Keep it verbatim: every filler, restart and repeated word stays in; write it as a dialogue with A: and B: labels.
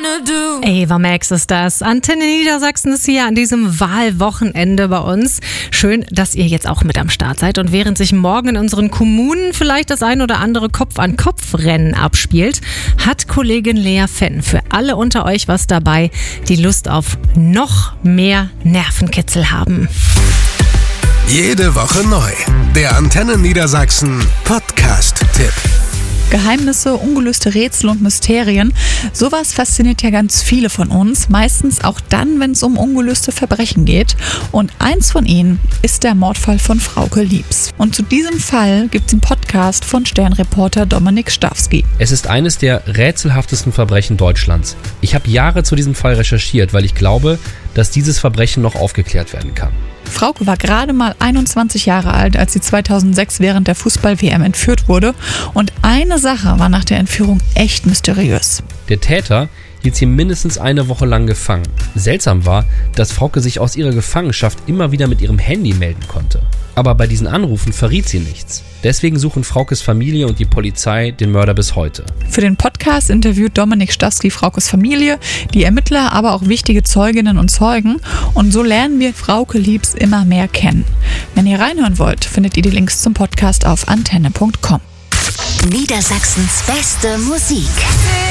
A: wanna do.
B: Ava Max ist das. Antenne Niedersachsen ist hier an diesem Wahlwochenende bei uns. Schön, dass ihr jetzt auch mit am Start seid. Und während sich morgen in unseren Kommunen vielleicht das ein oder andere Kopf-an-Kopf-Rennen abspielt, hat Kollegin Lea Fenn für alle unter euch was dabei, die Lust auf noch mehr Nervenkitzel haben.
C: Jede Woche neu. Der Antenne Niedersachsen Podcast-Tipp.
D: Geheimnisse, ungelöste Rätsel und Mysterien. Sowas fasziniert ja ganz viele von uns, meistens auch dann, wenn es um ungelöste Verbrechen geht. Und eins von ihnen ist der Mordfall von Frauke Liebs. Und zu diesem Fall gibt es einen Podcast von Sternreporter Dominik Stawski.
E: Es ist eines der rätselhaftesten Verbrechen Deutschlands. Ich habe Jahre zu diesem Fall recherchiert, weil ich glaube, dass dieses Verbrechen noch aufgeklärt werden kann.
D: Frauke war gerade mal einundzwanzig Jahre alt, als sie zweitausendsechs während der Fußball-W M entführt wurde. Und eine Sache war nach der Entführung echt mysteriös.
E: Der Täter hielt sie mindestens eine Woche lang gefangen. Seltsam war, dass Frauke sich aus ihrer Gefangenschaft immer wieder mit ihrem Handy melden konnte. Aber bei diesen Anrufen verriet sie nichts. Deswegen suchen Fraukes Familie und die Polizei den Mörder bis heute.
D: Für den Podcast interviewt Dominik Stawski Fraukes Familie, die Ermittler, aber auch wichtige Zeuginnen und Zeugen. Und so lernen wir Frauke Liebs immer mehr kennen. Wenn ihr reinhören wollt, findet ihr die Links zum Podcast auf antenne punkt com.
F: Niedersachsens beste Musik.